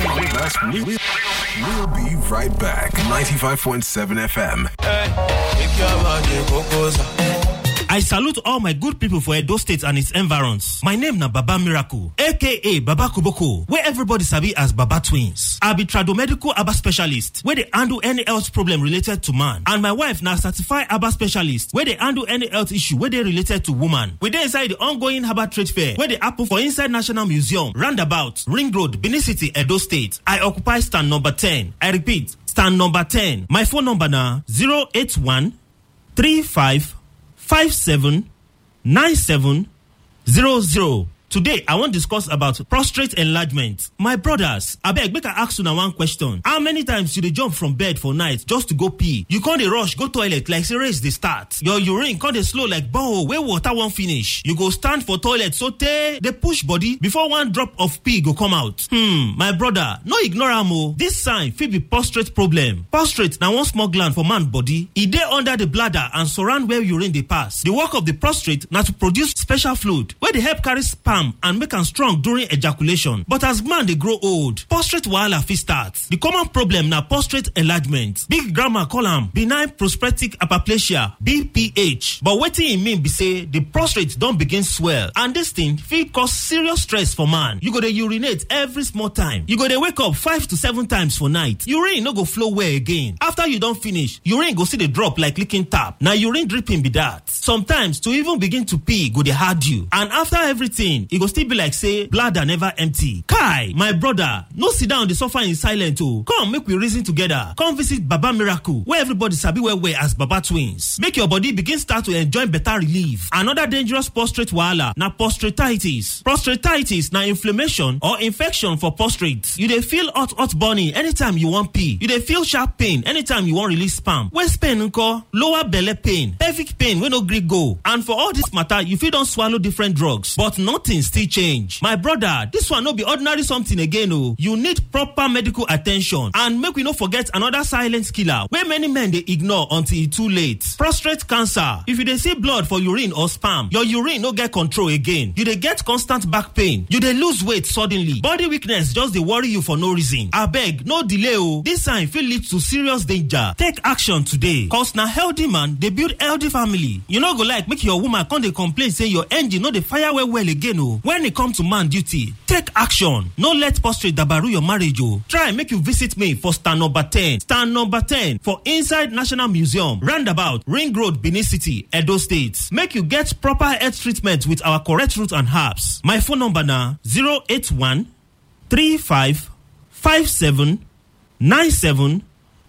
with us. We'll be right back. 95.7 FM. I salute all my good people for Edo State and its environs. My name na Baba Miracle, aka Baba Koboko, where everybody sabi as Baba Twins. I be tradomedical Aba specialist, where they handle any health problem related to man. And my wife na certified Aba specialist, where they handle any health issue where they related to woman. We dey inside the ongoing Herbal Trade Fair, where they happen for inside National Museum, Roundabout, Ring Road, Benin City, Edo State. I occupy stand number 10. I repeat, stand number 10. My phone number na 081 35 579700. Today, I want to discuss about prostate enlargement. My brothers, abeg make I ask you now one question. How many times you dey jump from bed for night just to go pee? You can't rush, go toilet like say race dey start. Your urine can't dey slow like borehole where water won't finish. You go stand for toilet so they push body before one drop of pee go come out. My brother, no ignore am o. This sign fit be prostate problem. Prostate na one small gland for man body. E dey under the bladder and surround where urine dey pass. The work of the prostate na to produce special fluid where dey help carry sperm and make am strong during ejaculation. But as man dey grow old, prostate wahala fit start. The common problem na prostate enlargement. Big grandma call am benign prostatic hyperplasia (BPH). But wetin e mean be say the prostate don begin swell, and this thing fit cause serious stress for man. You go dey urinate every small time. You go dey wake up 5 to 7 times for night. Urine no go flow well again. After you don finish, urine go still dey drop like leaking tap. Na urine dripping be that. Sometimes to even begin to pee go dey hard you. And after everything, e go still be like say bladder never empty. Kai, my brother, no sit down dey suffer in silence o. Come make we reason together. Come visit Baba Miracle, where everybody sabi well as Baba Twins. Make your body begin start to enjoy better relief. Another dangerous prostate wahala na prostatitis. Prostatitis na inflammation or infection for prostate. You dey feel hot burning anytime you wan pee. You dey feel sharp pain anytime you wan release sperm. Waist pain nko, lower belle pain, pelvic pain wey no gree go. And for all this matter, you fit don swallow different drugs, but nothing still change. My brother, this one no be ordinary something again o. You need proper medical attention. And make we no forget another silent killer wey many men dey ignore until e too late. Prostate cancer. If you dey see blood for urine or sperm, your urine no get control again. You dey get constant back pain. You dey lose weight suddenly. Body weakness just dey worry you for no reason. Abeg, no delay o. This sign fit lead to serious danger. Take action today. Cause na healthy man dey build healthy family. You no go like make your woman come dey complain say your engine no dey fire well again o. When it comes to man duty, take action. No let prostate dabaru your marriage o. Try make you visit me for stand number 10. Stand number 10 for inside National Museum, Roundabout, Ring Road, Benin City, Edo State. Make you get proper health treatment with our correct root and herbs. My phone number na 081 35 57 9700.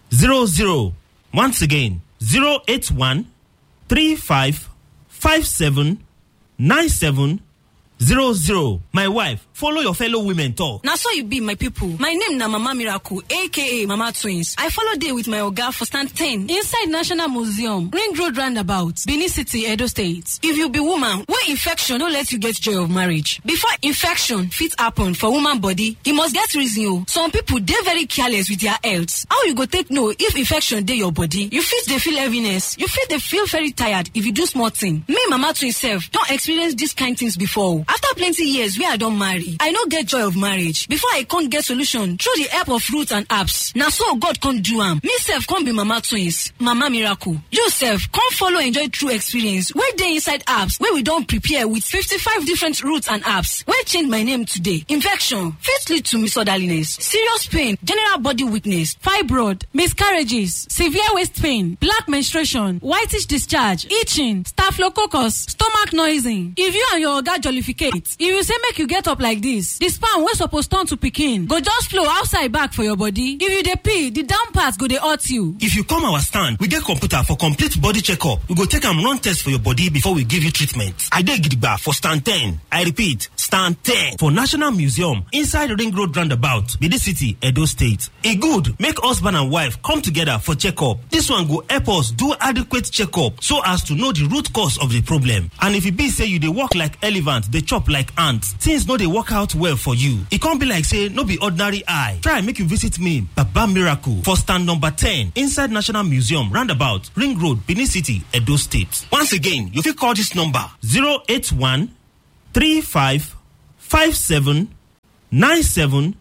Once again, 081 35 57 9700. My wife, follow your fellow women talk. Now so you be my people. My name na Mama Miracle, aka Mama Twins. I follow day with my oga for stand 10 inside National Museum, Ring Road Roundabout, Benin City, Edo State. If you be woman, where infection don't let you get joy of marriage. Before infection fit happen for woman body, you must get reason. Some people they very careless with their health. How you go take know if infection dey your body? You fit they feel heaviness. You fit they feel very tired if you do small thing. Me Mama Twins self don't experience these kind things before. After plenty years where I don't marry, I no get joy of marriage. Before I can't get solution through the help of roots and herbs. Now so God can't do am. Me self can't be Mama Twins, Mama Miracle. You self can't follow enjoy true experience. Where they inside herbs where we don't prepare with 55 different roots and herbs. Where change my name today. Infection, fit lead to misorderliness, serious pain, general body weakness, fibroid, miscarriages, severe waist pain, black menstruation, whitish discharge, itching, staphylococcus, stomach noising. If you and your oga jollificate, if you say make you get up like this, the sperm wey suppose turn to pikin go just flow outside back for your body. If you dey pee, the down part go dey hurt you. If you come our stand, we get computer for complete body checkup. We go take am run test for your body before we give you treatment. I dey gidigba for stand 10. I repeat, stand 10 for National Museum inside Ring Road Roundabout, Benin City, Edo State. E good make husband and wife come together for checkup. This one go help us do adequate checkup so as to know the root cause of the problem. And if e be say you dey walk like elephant, dey chop like ant, things no dey work out well for you. E can't be like say no be ordinary eye. Try make you visit me, Baba Miracle, for stand number 10 inside National Museum, Roundabout, Ring Road, Benin City, Edo State. Once again, you fit call this number 081 35 57 9700.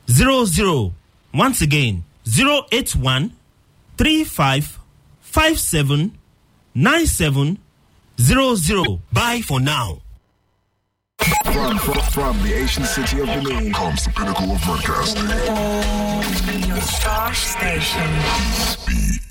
00. Once again, 081 35 57 97 00. Bye for now. From the ancient city of Benin comes the pinnacle of broadcasting. Your star station. Speed.